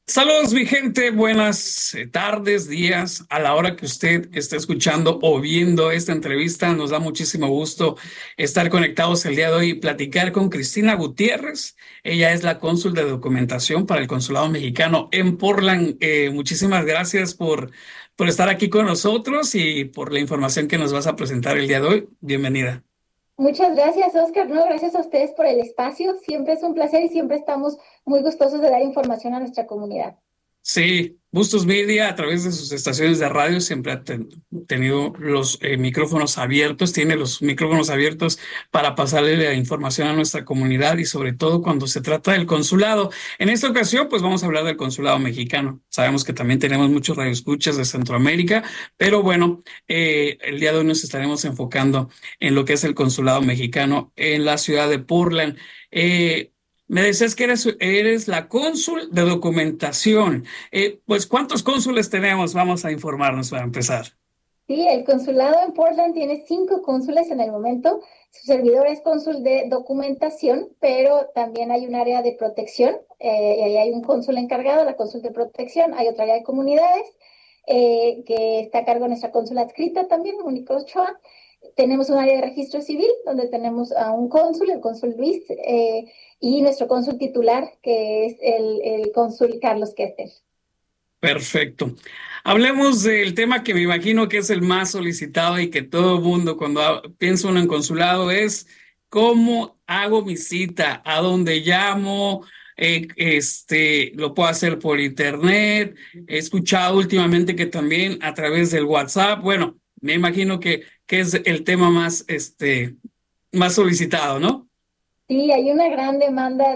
Saludos, mi gente. Buenas tardes, días, a la hora que usted esté escuchando o viendo esta entrevista. Nos da muchísimo gusto estar conectados el día de hoy y platicar con Cristina Gutiérrez. Ella es la cónsul de documentación para el Consulado Mexicano en Portland. Muchísimas gracias por estar aquí con nosotros y por la información que nos vas a presentar el día de hoy. Bienvenida. Muchas gracias, Oscar. No, gracias a ustedes por el espacio. Siempre es un placer y siempre estamos muy gustosos de dar información a nuestra comunidad. Sí, Bustos Media a través de sus estaciones de radio siempre ha tenido los micrófonos abiertos, tiene los micrófonos abiertos para pasarle la información a nuestra comunidad y sobre todo cuando se trata del consulado. En esta ocasión, pues vamos a hablar del consulado mexicano. Sabemos que también tenemos muchos radioescuchas de Centroamérica, pero bueno, el día de hoy nos estaremos enfocando en lo que es el consulado mexicano en la ciudad de Portland. Me decías que eres la cónsul de documentación. Pues, ¿cuántos cónsules tenemos? Vamos a informarnos para empezar. Sí, el consulado en Portland tiene 5 cónsules en el momento. Su servidor es cónsul de documentación, pero también hay un área de protección. Y ahí hay un cónsul encargado, la cónsul de protección. Hay otra área de comunidades que está a cargo de nuestra cónsula adscrita también, Mónica Ochoa. Tenemos un área de registro civil donde tenemos a un cónsul, el cónsul Luis, y nuestro cónsul titular, que es el cónsul Carlos Kester. Perfecto. Hablemos del tema que me imagino que es el más solicitado y que todo el mundo cuando piensa uno en consulado es ¿cómo hago mi cita? ¿A dónde llamo? Lo puedo hacer por internet. He escuchado últimamente que también a través del WhatsApp. Bueno, me imagino que es el tema más, más solicitado, ¿no? Sí, hay una gran demanda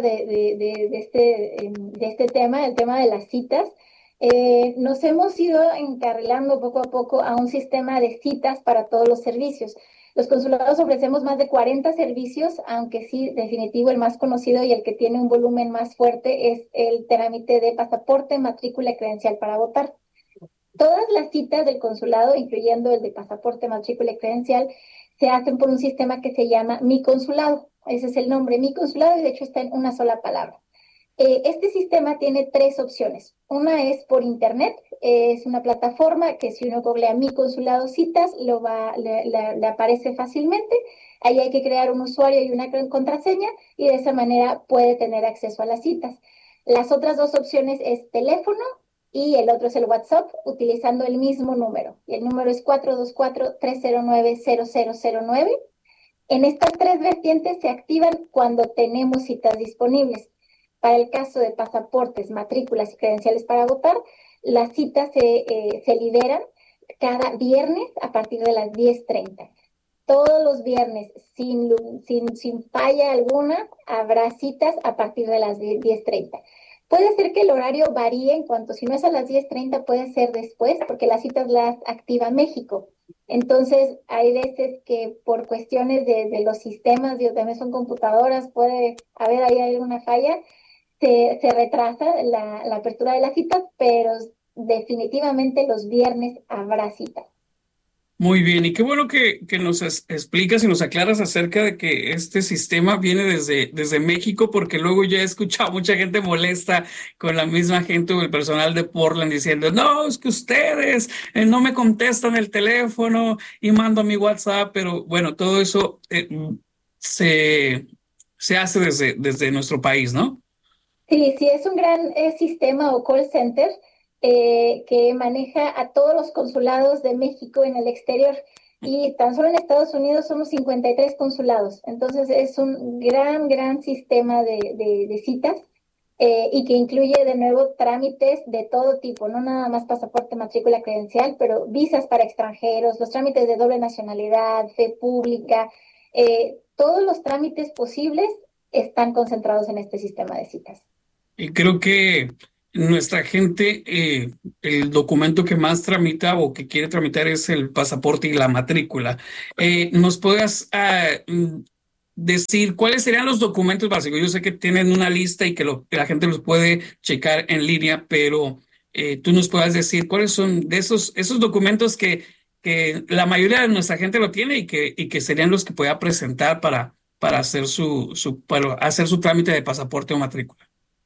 de este tema, el tema de las citas. Nos hemos ido encarrilando poco a poco a un sistema de citas para todos los servicios. Los consulados ofrecemos más de 40 servicios, aunque sí, definitivo, el más conocido y el que tiene un volumen más fuerte es el trámite de pasaporte, matrícula y credencial para votar. Todas las citas del consulado, incluyendo el de pasaporte, matrícula y credencial, se hacen por un sistema que se llama Mi Consulado. Ese es el nombre, Mi Consulado, y de hecho está en una sola palabra. Este sistema tiene 3 opciones. Una es por internet, es una plataforma que si uno googlea Mi Consulado Citas, le aparece fácilmente. Ahí hay que crear un usuario y una contraseña y de esa manera puede tener acceso a las citas. Las otras 2 opciones es teléfono y el otro es el WhatsApp utilizando el mismo número. Y el número es 424-309-0009. En estas 3 vertientes se activan cuando tenemos citas disponibles. Para el caso de pasaportes, matrículas y credenciales para votar, las citas se liberan cada viernes a partir de las 10:30. Todos los viernes, sin falla alguna, habrá citas a partir de las 10:30. Puede ser que el horario varíe en cuanto, si no es a las 10:30, puede ser después, porque las citas las activa México. Entonces, hay veces que por cuestiones de los sistemas, también son computadoras, puede haber ahí alguna falla, se retrasa la apertura de las citas, pero definitivamente los viernes habrá cita. Muy bien, y qué bueno que nos explicas y nos aclaras acerca de que este sistema viene desde México, porque luego ya he escuchado mucha gente molesta con la misma gente o el personal de Portland diciendo, no, es que ustedes no me contestan el teléfono y mando mi WhatsApp, pero bueno, todo eso se, se hace desde nuestro país, ¿no? Sí, sí, es un gran sistema o call center que maneja a todos los consulados de México en el exterior. Y tan solo en Estados Unidos somos 53 consulados. Entonces es un gran sistema de citas y que incluye de nuevo trámites de todo tipo, no nada más pasaporte, matrícula, credencial, pero visas para extranjeros, los trámites de doble nacionalidad, fe pública, todos los trámites posibles están concentrados en este sistema de citas. Y creo que nuestra gente, el documento que más tramita o que quiere tramitar es el pasaporte y la matrícula. ¿Nos puedes decir cuáles serían los documentos básicos? Yo sé que tienen una lista y que la gente los puede checar en línea, pero tú nos puedas decir cuáles son de esos documentos que la mayoría de nuestra gente lo tiene y que serían los que pueda presentar para hacer para hacer su trámite de pasaporte o matrícula.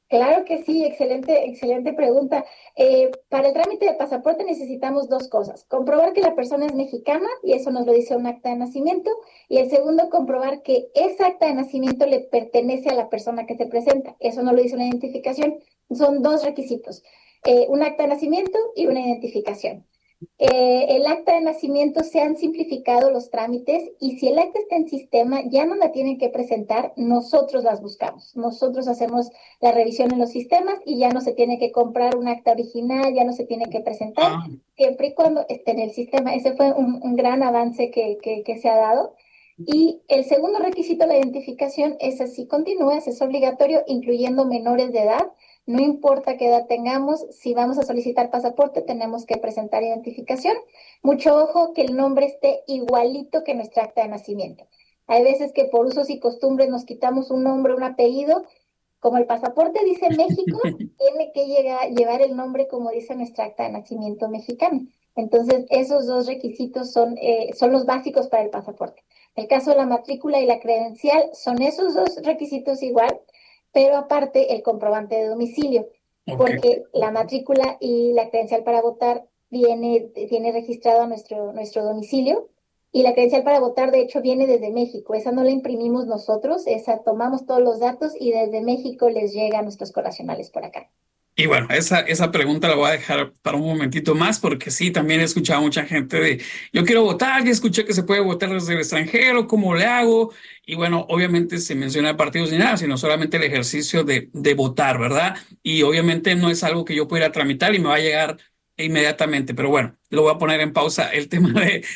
Claro que sí, excelente pregunta. Para el trámite de pasaporte necesitamos dos cosas. Comprobar que la persona es mexicana, y eso nos lo dice un acta de nacimiento. Y el segundo, comprobar que esa acta de nacimiento le pertenece a la persona que se presenta. Eso no lo dice una identificación. Son dos requisitos, un acta de nacimiento y una identificación. El acta de nacimiento se han simplificado los trámites y si el acta está en sistema ya no la tienen que presentar, nosotros las buscamos. Nosotros hacemos la revisión en los sistemas y ya no se tiene que comprar un acta original, ya no se tiene que presentar, Ah, siempre y cuando esté en el sistema. Ese fue un gran avance que se ha dado. Y el segundo requisito, la identificación, es así, continúa, es obligatorio, incluyendo menores de edad. No importa qué edad tengamos, si vamos a solicitar pasaporte, tenemos que presentar identificación. Mucho ojo que el nombre esté igualito que nuestra acta de nacimiento. Hay veces que por usos y costumbres nos quitamos un nombre, un apellido. Como el pasaporte dice México, tiene que llevar el nombre como dice nuestra acta de nacimiento mexicano. Entonces, esos dos requisitos son los básicos para el pasaporte. El caso de la matrícula y la credencial son esos dos requisitos igual, pero aparte el comprobante de domicilio, ok. porque la matrícula y la credencial para votar viene registrado a nuestro domicilio y la credencial para votar de hecho viene desde México. Esa no la imprimimos nosotros, esa tomamos todos los datos y desde México les llega a nuestros connacionales por acá. Y bueno, esa pregunta la voy a dejar para un momentito más, porque sí, también he escuchado a mucha gente de, yo quiero votar, ya escuché que se puede votar desde el extranjero, ¿cómo le hago? Y bueno, obviamente se menciona partidos ni nada, sino solamente el ejercicio de votar, ¿verdad? Y obviamente no es algo que yo pueda ir a tramitar y me va a llegar inmediatamente, pero bueno, lo voy a poner en pausa el tema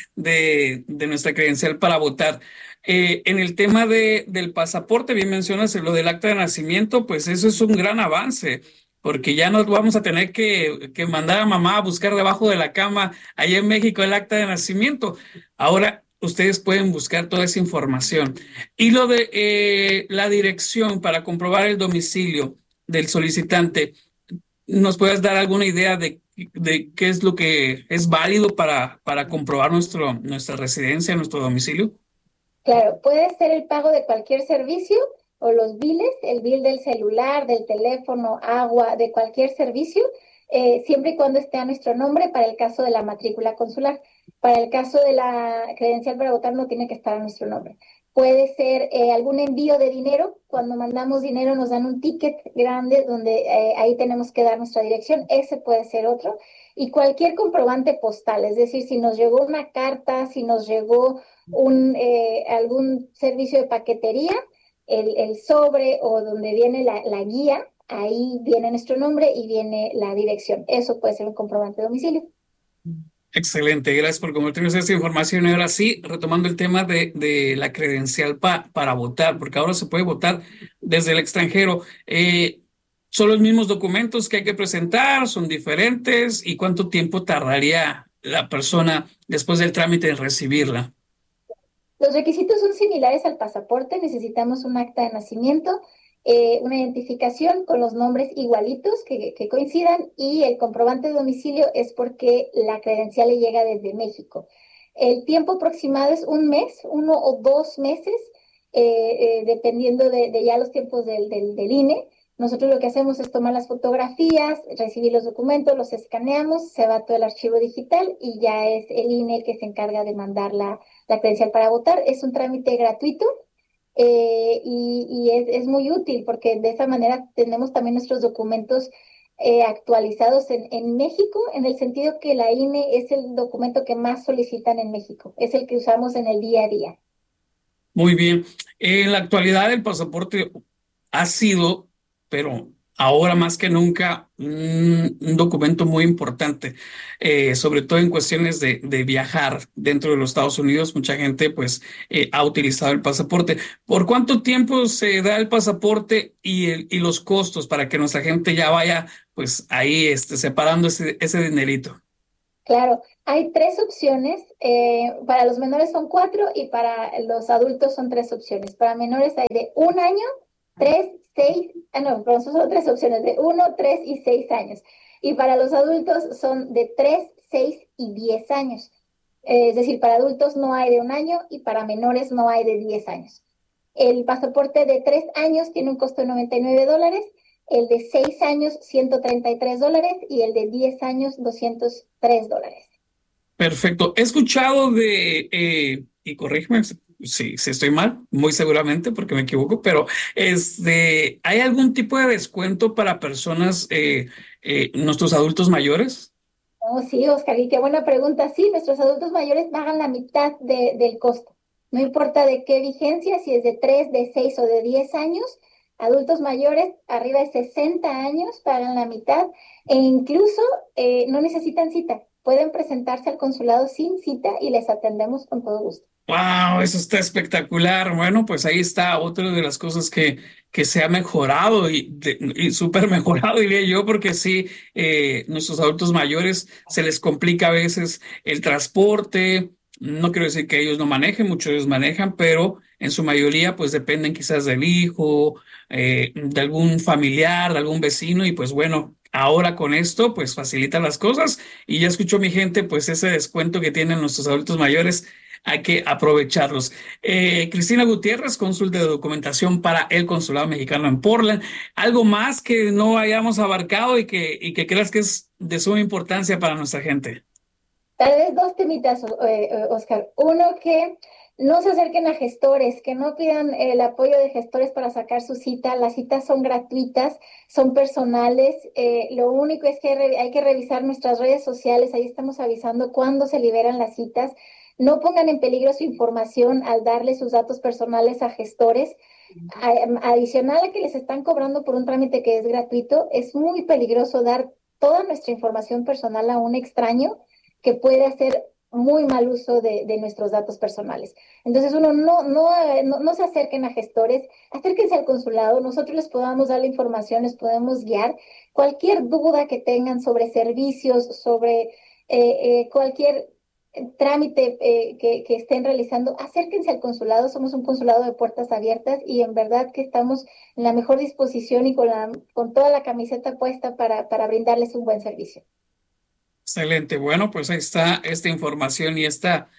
de nuestra credencial para votar. En el tema del pasaporte, bien mencionas lo del acta de nacimiento, pues eso es un gran avance porque ya nos vamos a tener que mandar a mamá a buscar debajo de la cama allá en México el acta de nacimiento. Ahora ustedes pueden buscar toda esa información. Y lo de la dirección para comprobar el domicilio del solicitante, ¿nos puedes dar alguna idea de qué es lo que es válido para comprobar nuestra residencia, nuestro domicilio? Claro, puede ser el pago de cualquier servicio o los biles, el bill del celular, del teléfono, agua, de cualquier servicio, siempre y cuando esté a nuestro nombre para el caso de la matrícula consular. Para el caso de la credencial para votar no tiene que estar a nuestro nombre. Puede ser algún envío de dinero. Cuando mandamos dinero nos dan un ticket grande donde ahí tenemos que dar nuestra dirección. Ese puede ser otro. Y cualquier comprobante postal, es decir, si nos llegó una carta, si nos llegó algún servicio de paquetería, el sobre o donde viene la guía, ahí viene nuestro nombre y viene la dirección. Eso puede ser un comprobante de domicilio. Excelente, gracias por compartirnos esta información. Y ahora sí, retomando el tema de la credencial para votar, porque ahora se puede votar desde el extranjero. ¿Son los mismos documentos que hay que presentar? ¿Son diferentes? ¿Y cuánto tiempo tardaría la persona después del trámite en recibirla? Los requisitos son similares al pasaporte. Necesitamos un acta de nacimiento, una identificación con los nombres igualitos que coincidan y el comprobante de domicilio es porque la credencial le llega desde México. El tiempo aproximado es un mes, 1 o 2 meses, dependiendo de ya los tiempos del INE. Nosotros lo que hacemos es tomar las fotografías, recibir los documentos, los escaneamos, se va todo el archivo digital y ya es el INE el que se encarga de mandar la credencial para votar. Es un trámite gratuito y es muy útil porque de esa manera tenemos también nuestros documentos actualizados en México, en el sentido que la INE es el documento que más solicitan en México, es el que usamos en el día a día. Muy bien. En la actualidad el pasaporte ha sido, pero ahora más que nunca, un documento muy importante, sobre todo en cuestiones de viajar dentro de los Estados Unidos. Mucha gente pues ha utilizado el pasaporte. ¿Por cuánto tiempo se da el pasaporte y los costos para que nuestra gente ya vaya pues ahí separando ese dinerito? Claro, hay tres opciones. Para los menores son cuatro y para los adultos son tres opciones. Para menores hay de 1 año, 3, 6, no, perdón, son tres opciones de 1, 3 y 6 años. Y para los adultos son de 3, 6 y 10 años. Es decir, para adultos no hay de 1 año y para menores no hay de 10 años. El pasaporte de 3 años tiene un costo de $99 el de 6 años $133 y el de 10 años $203. Perfecto. He escuchado y corrígeme si estoy mal, muy seguramente porque me equivoco, pero ¿hay algún tipo de descuento para personas, nuestros adultos mayores? Oh, sí, Oscar, y qué buena pregunta. Sí, nuestros adultos mayores pagan la mitad del costo. No importa de qué vigencia, si es de 3, de 6 o de 10 años, adultos mayores arriba de 60 años pagan la mitad e incluso no necesitan cita. Pueden presentarse al consulado sin cita y les atendemos con todo gusto. Wow, eso está espectacular. Bueno, pues ahí está otra de las cosas que se ha mejorado y súper mejorado, diría yo, porque sí, nuestros adultos mayores se les complica a veces el transporte. No quiero decir que ellos no manejen, muchos de ellos manejan, pero en su mayoría pues dependen quizás del hijo, de algún familiar, de algún vecino y pues bueno. Ahora con esto, pues facilita las cosas y ya escuchó mi gente, pues ese descuento que tienen nuestros adultos mayores hay que aprovecharlos. Cristina Gutiérrez, cónsul de documentación para el Consulado Mexicano en Portland. ¿Algo más que no hayamos abarcado y que creas que es de suma importancia para nuestra gente? Tal vez dos temitas, Oscar. Uno, que no se acerquen a gestores, que no pidan el apoyo de gestores para sacar su cita. Las citas son gratuitas, son personales. Lo único es que hay que revisar nuestras redes sociales. Ahí estamos avisando cuándo se liberan las citas. No pongan en peligro su información al darle sus datos personales a gestores. Adicional a que les están cobrando por un trámite que es gratuito, es muy peligroso dar toda nuestra información personal a un extraño que puede hacer muy mal uso de nuestros datos personales. Entonces, uno, no se acerquen a gestores, acérquense al consulado, nosotros les podamos dar la información, les podemos guiar. Cualquier duda que tengan sobre servicios, sobre cualquier trámite que estén realizando, acérquense al consulado, somos un consulado de puertas abiertas y en verdad que estamos en la mejor disposición y con toda la camiseta puesta para brindarles un buen servicio. Excelente. Bueno, pues ahí está esta información y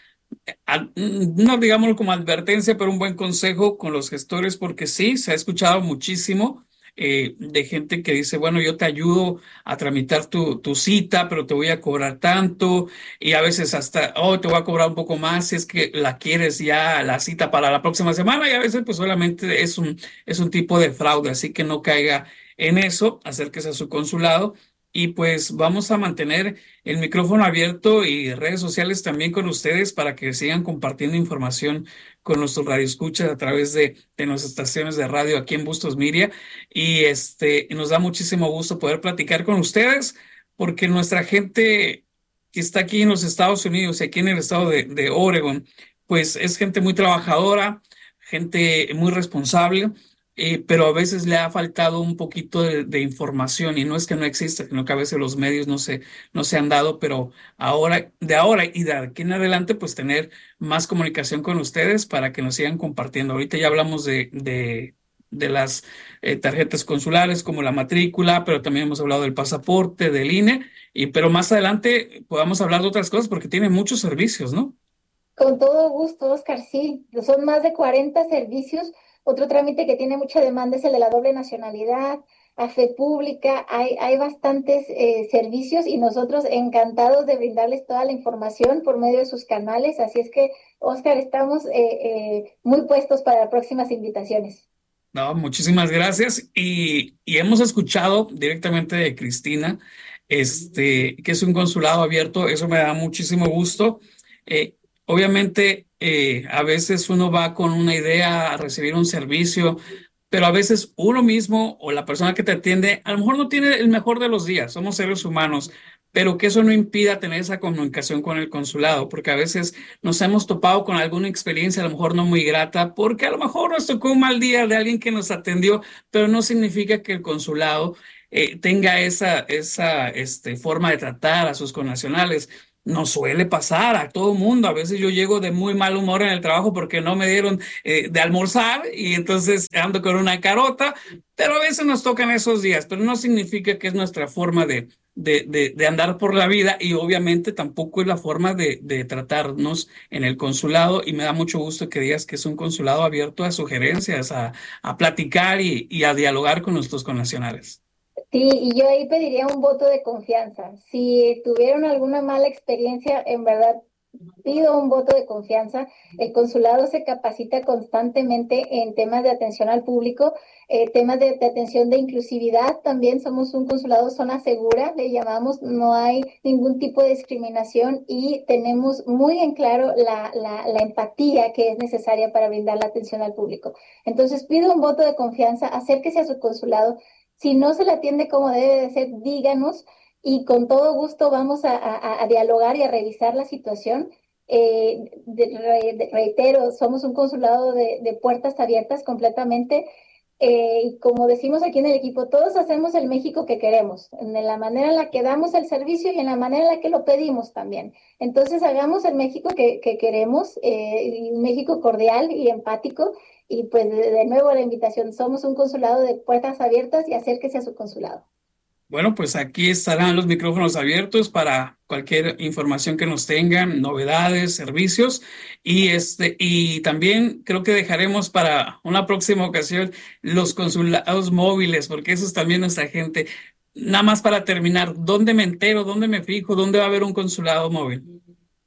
no digámoslo como advertencia, pero un buen consejo con los gestores, porque sí, se ha escuchado muchísimo de gente que dice, bueno, yo te ayudo a tramitar tu cita, pero te voy a cobrar tanto, y a veces hasta, oh, te voy a cobrar un poco más si es que la quieres ya la cita para la próxima semana, y a veces pues solamente es un tipo de fraude, así que no caiga en eso, acérquese a su consulado. Y pues vamos a mantener el micrófono abierto y redes sociales también con ustedes para que sigan compartiendo información con nuestros radioescuchas a través de nuestras estaciones de radio aquí en Bustos Media. Y nos da muchísimo gusto poder platicar con ustedes porque nuestra gente que está aquí en los Estados Unidos y aquí en el estado de Oregon, pues es gente muy trabajadora, gente muy responsable, pero a veces le ha faltado un poquito de información y no es que no exista, sino que a veces los medios no se han dado, pero ahora y de aquí en adelante, pues tener más comunicación con ustedes para que nos sigan compartiendo. Ahorita ya hablamos de las tarjetas consulares como la matrícula, pero también hemos hablado del pasaporte, del INE, pero más adelante podamos hablar de otras cosas porque tiene muchos servicios, ¿no? Con todo gusto, Oscar, sí, son más de 40 servicios. Otro trámite que tiene mucha demanda es el de la doble nacionalidad, a fe pública. Hay bastantes servicios y nosotros encantados de brindarles toda la información por medio de sus canales. Así es que, Oscar, estamos muy puestos para próximas invitaciones. No, muchísimas gracias. Y hemos escuchado directamente de Cristina, que es un consulado abierto. Eso me da muchísimo gusto. Eh, Obviamente, a veces uno va con una idea a recibir un servicio, pero a veces uno mismo o la persona que te atiende a lo mejor no tiene el mejor de los días. Somos seres humanos, pero que eso no impida tener esa comunicación con el consulado, porque a veces nos hemos topado con alguna experiencia a lo mejor no muy grata, porque a lo mejor nos tocó un mal día de alguien que nos atendió, pero no significa que el consulado tenga esa forma de tratar a sus connacionales. Nos suele pasar a todo mundo. A veces yo llego de muy mal humor en el trabajo porque no me dieron de almorzar y entonces ando con una carota, pero a veces nos tocan esos días, pero no significa que es nuestra forma de andar por la vida y obviamente tampoco es la forma de tratarnos en el consulado y me da mucho gusto que digas que es un consulado abierto a sugerencias, a platicar y a dialogar con nuestros connacionales. Sí, y yo ahí pediría un voto de confianza. Si tuvieron alguna mala experiencia, en verdad pido un voto de confianza. El consulado se capacita constantemente en temas de atención al público, temas de atención de inclusividad. También somos un consulado zona segura, le llamamos, no hay ningún tipo de discriminación y tenemos muy en claro la empatía que es necesaria para brindar la atención al público. Entonces pido un voto de confianza, acérquese a su consulado. Si no se le atiende como debe de ser, díganos y con todo gusto vamos a dialogar y a revisar la situación. Reitero, somos un consulado de puertas abiertas completamente. Y como decimos aquí en el equipo, todos hacemos el México que queremos, en la manera en la que damos el servicio y en la manera en la que lo pedimos también. Entonces, hagamos el México que queremos, y un México cordial y empático. Y pues de nuevo la invitación, somos un consulado de puertas abiertas y acérquese a su consulado. Bueno, pues aquí estarán los micrófonos abiertos para cualquier información que nos tengan, novedades, servicios y también creo que dejaremos para una próxima ocasión los consulados móviles, porque eso es también nuestra gente. Nada más para terminar, ¿dónde me entero? ¿Dónde me fijo? ¿Dónde va a haber un consulado móvil?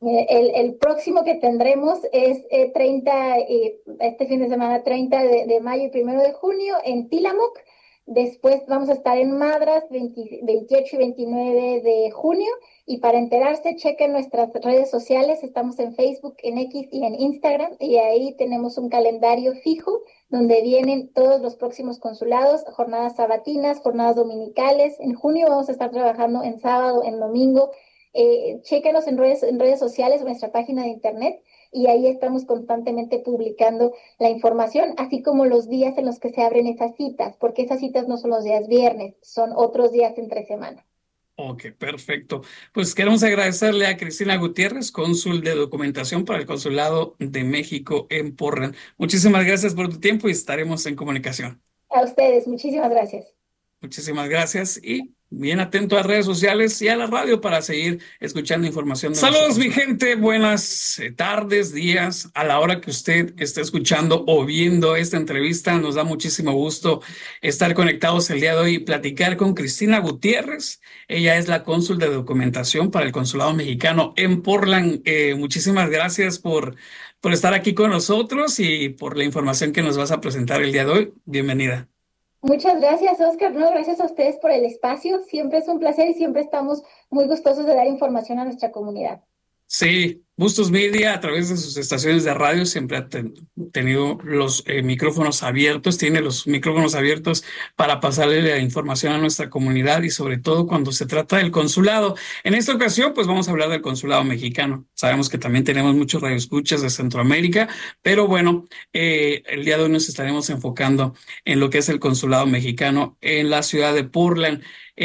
El próximo que tendremos es 30, este fin de semana 30 de mayo y 1 de junio en Tillamook. Después vamos a estar en Madras 28 y 29 de junio. Y para enterarse, chequen nuestras redes sociales. Estamos en Facebook, en X y en Instagram. Y ahí tenemos un calendario fijo donde vienen todos los próximos consulados, jornadas sabatinas, jornadas dominicales. En junio vamos a estar trabajando en sábado, en domingo. Chécanos en redes sociales, nuestra página de internet, y ahí estamos constantemente publicando la información, así como los días en los que se abren esas citas, porque esas citas no son los días viernes, son otros días entre semana. Ok, perfecto. Pues queremos agradecerle a Cristina Gutiérrez, cónsul de documentación para el Consulado de México en Portland. Muchísimas gracias por tu tiempo y estaremos en comunicación. A ustedes, muchísimas gracias. Muchísimas gracias y bien atento a redes sociales y a la radio para seguir escuchando información de Saludos, mi gente. Buenas tardes, días, a la hora que usted esté escuchando o viendo esta entrevista. Nos da muchísimo gusto estar conectados el día de hoy y platicar con Cristina Gutiérrez. Ella es la cónsul de documentación para el Consulado Mexicano en Portland. Muchísimas gracias por estar aquí con nosotros y por la información que nos vas a presentar el día de hoy. Bienvenida. Muchas gracias, Oscar. No, gracias a ustedes por el espacio. Siempre es un placer y siempre estamos muy gustosos de dar información a nuestra comunidad. Sí, Bustos Media a través de sus estaciones de radio siempre ha tenido los micrófonos abiertos, tiene los micrófonos abiertos para pasarle la información a nuestra comunidad y sobre todo cuando se trata del consulado. En esta ocasión, pues vamos a hablar del consulado mexicano. Sabemos que también tenemos muchos radioescuchas de Centroamérica, pero bueno, el día de hoy nos estaremos enfocando en lo que es el consulado mexicano en la ciudad de Portland.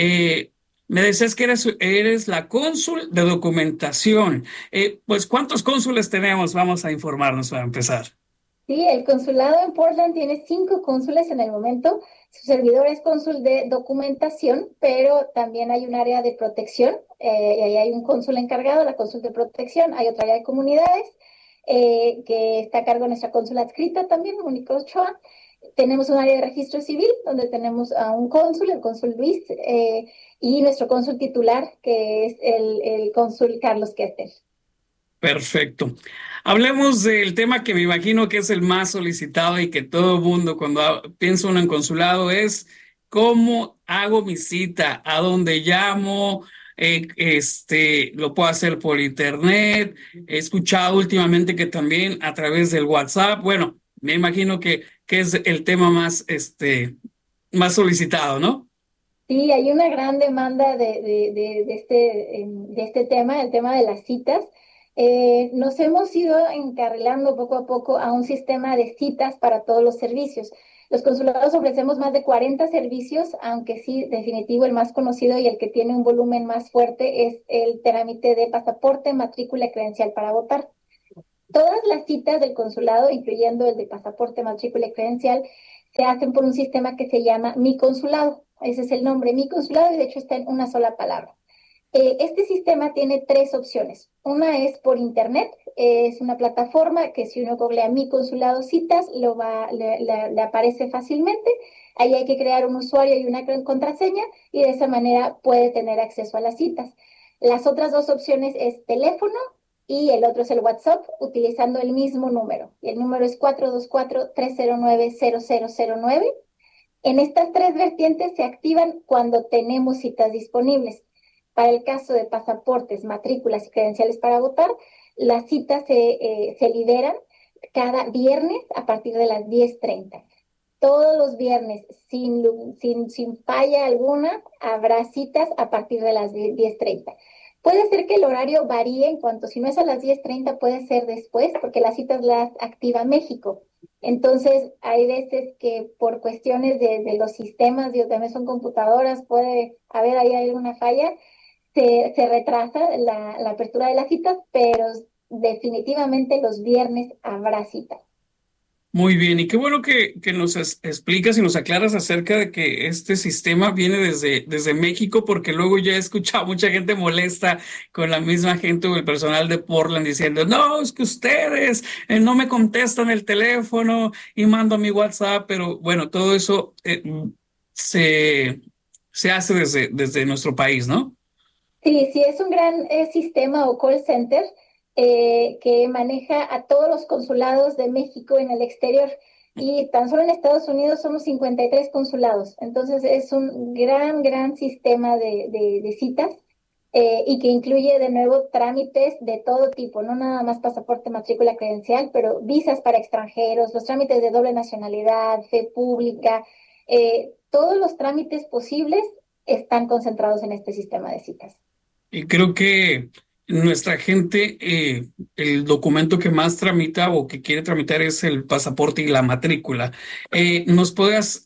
Me decías que eres la cónsul de documentación. Pues, ¿cuántos cónsules tenemos? Vamos a informarnos para empezar. Sí, el consulado en Portland tiene 5 cónsules en el momento. Su servidor es cónsul de documentación, pero también hay un área de protección. Y ahí hay un cónsul encargado, la cónsul de protección. Hay otra área de comunidades, que está a cargo de nuestra cónsula adscrita también, Mónica Ochoa. Tenemos un área de registro civil, donde tenemos a un cónsul, el cónsul Luis, y nuestro cónsul titular, que es el cónsul Carlos Kester. Perfecto. Hablemos del tema que me imagino que es el más solicitado y que todo el mundo cuando piensa uno en consulado es ¿cómo hago mi cita? ¿A dónde llamo? Lo puedo hacer por internet. He escuchado últimamente que también a través del WhatsApp. Bueno, me imagino que es el tema más, más solicitado, ¿no? Sí, hay una gran demanda de este tema, el tema de las citas. Nos hemos ido encarrilando poco a poco a un sistema de citas para todos los servicios. Los consulados ofrecemos más de 40 servicios, aunque sí, definitivo, el más conocido y el que tiene un volumen más fuerte es el trámite de pasaporte, matrícula y credencial para votar. Todas las citas del consulado, incluyendo el de pasaporte, matrícula y credencial, se hacen por un sistema que se llama Mi Consulado. Ese es el nombre, Mi Consulado, y de hecho está en una sola palabra. Este sistema tiene tres opciones. Una es por internet, es una plataforma que si uno googlea Mi Consulado Citas, le aparece fácilmente. Ahí hay que crear un usuario y una contraseña y de esa manera puede tener acceso a las citas. Las otras dos opciones es teléfono y el otro es el WhatsApp utilizando el mismo número. Y el número es 424-309-0009. En estas tres vertientes se activan cuando tenemos citas disponibles. Para el caso de pasaportes, matrículas y credenciales para votar, las citas se liberan cada viernes a partir de las 10:30. Todos los viernes, sin falla alguna, habrá citas a partir de las 10:30. Puede ser que el horario varíe en cuanto, si no es a las 10:30, puede ser después, porque las citas las activa México. Entonces, hay veces que por cuestiones de los sistemas, y también son computadoras, puede haber ahí alguna falla, se retrasa la apertura de las citas, pero definitivamente los viernes habrá citas. Muy bien, y qué bueno que nos explicas y nos aclaras acerca de que este sistema viene desde México, porque luego ya he escuchado mucha gente molesta con la misma gente o el personal de Portland diciendo, no, es que ustedes no me contestan el teléfono y mando mi WhatsApp, pero bueno, todo eso se, se hace desde nuestro país, ¿no? Sí, sí, es un gran sistema o call center que maneja a todos los consulados de México en el exterior. Y tan solo en Estados Unidos somos 53 consulados. Entonces es un gran sistema de citas y que incluye de nuevo trámites de todo tipo, no nada más pasaporte, matrícula, credencial, pero visas para extranjeros, los trámites de doble nacionalidad, fe pública, todos los trámites posibles están concentrados en este sistema de citas. Y creo que nuestra gente, el documento que más tramita o que quiere tramitar es el pasaporte y la matrícula. ¿Nos puedes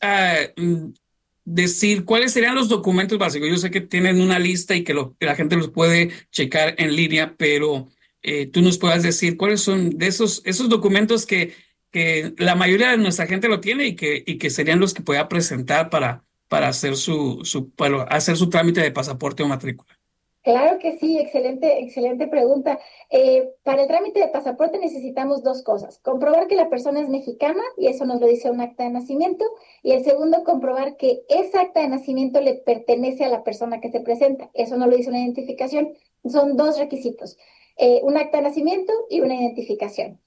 decir cuáles serían los documentos básicos? Yo sé que tienen una lista y que la gente los puede checar en línea, pero tú nos puedas decir cuáles son de esos documentos que la mayoría de nuestra gente lo tiene y que serían los que pueda presentar para para hacer su trámite de pasaporte o matrícula. Claro que sí, excelente pregunta. Para el trámite de pasaporte necesitamos dos cosas. Comprobar que la persona es mexicana, y eso nos lo dice un acta de nacimiento. Y el segundo, comprobar que esa acta de nacimiento le pertenece a la persona que se presenta. Eso no lo dice una identificación. Son dos requisitos, un acta de nacimiento y una identificación.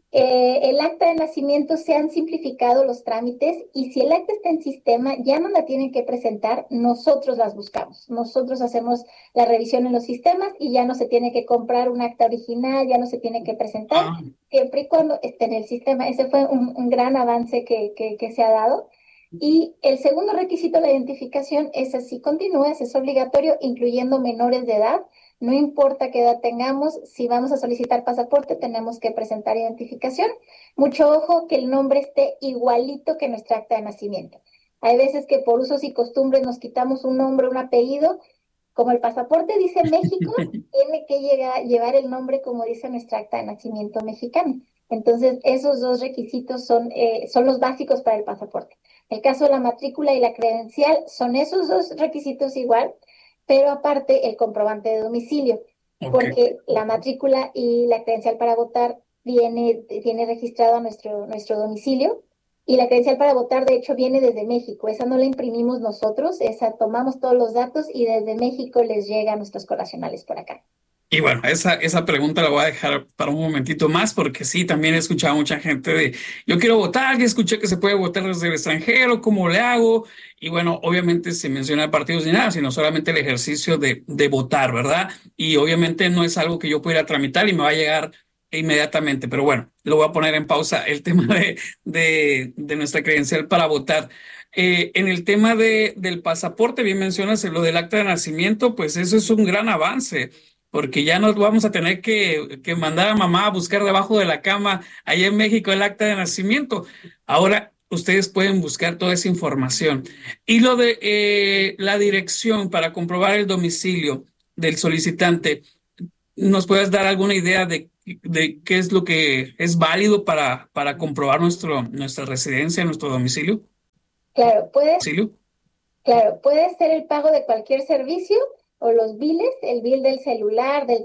El acta de nacimiento se han simplificado los trámites y si el acta está en sistema ya no la tienen que presentar, nosotros las buscamos. Nosotros hacemos la revisión en los sistemas y ya no se tiene que comprar un acta original, ya no se tiene que presentar, Ah, siempre y cuando esté en el sistema. Ese fue un gran avance que se ha dado. Y el segundo requisito, la identificación, es así continúa, es obligatorio, incluyendo menores de edad. No importa qué edad tengamos, si vamos a solicitar pasaporte, tenemos que presentar identificación. Mucho ojo que el nombre esté igualito que nuestra acta de nacimiento. Hay veces que por usos y costumbres nos quitamos un nombre, un apellido. Como el pasaporte dice México, tiene que llevar el nombre como dice nuestra acta de nacimiento mexicana. Entonces, esos dos requisitos son los básicos para el pasaporte. El caso de la matrícula y la credencial son esos dos requisitos igual, pero aparte el comprobante de domicilio, ok. porque la matrícula y la credencial para votar viene registrado a nuestro domicilio y la credencial para votar de hecho viene desde México. Esa no la imprimimos nosotros, esa tomamos todos los datos y desde México les llega a nuestros connacionales por acá. Y bueno, esa pregunta la voy a dejar para un momentito más, porque sí, también he escuchado a mucha gente yo quiero votar, ya escuché que se puede votar desde el extranjero, ¿cómo le hago? Y bueno, obviamente se menciona partidos ni nada, sino solamente el ejercicio de votar, ¿verdad? Y obviamente no es algo que yo pudiera tramitar y me va a llegar inmediatamente, pero bueno, lo voy a poner en pausa el tema de nuestra credencial para votar. En el tema del pasaporte, bien mencionas lo del acta de nacimiento, pues eso es un gran avance porque ya nos vamos a tener que mandar a mamá a buscar debajo de la cama allá en México el acta de nacimiento. Ahora, ustedes pueden buscar toda esa información. Y lo de la dirección para comprobar el domicilio del solicitante, ¿nos puedes dar alguna idea de qué es lo que es válido para comprobar nuestra residencia, nuestro domicilio? Claro, ¿Domicilio? claro, puede ser el pago de cualquier servicio o los biles, el bill del celular, del